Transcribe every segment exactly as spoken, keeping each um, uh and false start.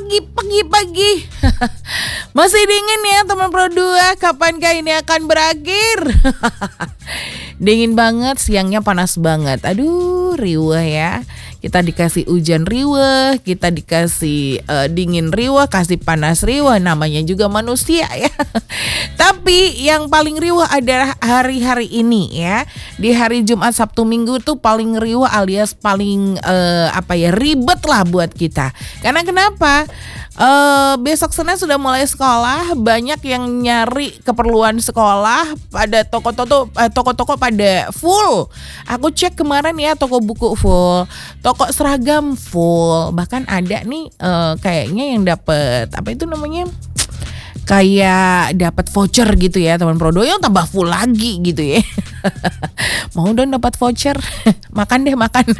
pagi, pagi, pagi. Masih dingin ya teman Pro dua, kapankah ini akan berakhir? Dingin banget, siangnya panas banget. Aduh, riweh ya. Kita dikasih hujan riweh, kita dikasih uh, dingin riweh, kasih panas riweh, namanya juga manusia ya. Tapi yang paling riweh adalah hari-hari ini ya. Di hari Jumat, Sabtu, Minggu tuh paling riweh alias paling uh, apa ya ribet lah buat kita. Karena kenapa? Uh, besok Senin sudah mulai sekolah, banyak yang nyari keperluan sekolah, pada toko-toko uh, toko-toko pada full. Aku cek kemarin ya, toko buku full, toko seragam full, bahkan ada nih uh, kayaknya yang dapat apa itu namanya? Kayak dapat voucher gitu ya teman Pro dua, yang tambah full lagi gitu ya. Mau dong dapat voucher, makan deh makan.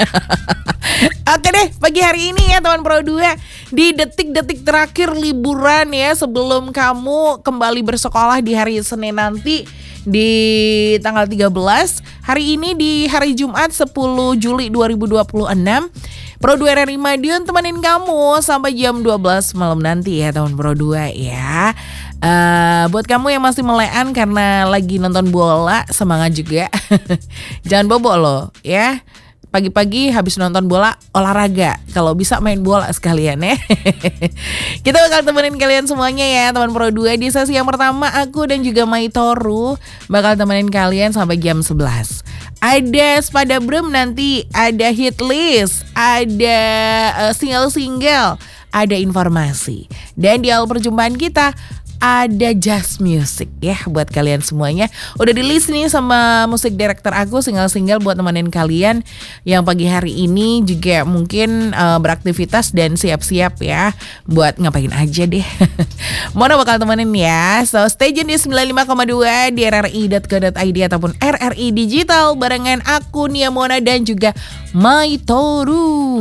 Oke deh, pagi hari ini ya teman Pro dua, di detik-detik terakhir liburan ya sebelum kamu kembali bersekolah di hari Senin nanti di tanggal tiga belas. Hari ini di hari Jumat sepuluh Juli dua ribu dua puluh enam, Pro dua R R I Madiun temenin kamu sampai jam dua belas malam nanti ya teman Pro dua ya. Uh, buat kamu yang masih melean karena lagi nonton bola, semangat juga. Jangan bobo loh ya. Pagi-pagi habis nonton bola, olahraga. Kalau bisa main bola sekalian ya. Kita bakal temenin kalian semuanya ya teman Pro dua. Di sesi yang pertama aku dan juga Mai Toru bakal temenin kalian sampai jam sebelas. Ada Spada Brem nanti, ada hit list, ada uh, single-single, ada informasi. Dan di awal perjumpaan kita ada jazz music ya buat kalian semuanya. Udah di list nih sama musik director aku single-single buat temenin kalian yang pagi hari ini juga mungkin uh, beraktivitas dan siap-siap ya buat ngapain aja deh. Mona bakal temenin ya. So stay tune di sembilan puluh lima koma dua di r r i dot co dot i d ataupun R R I Digital barengan aku Nia Mona dan juga Mai Toru.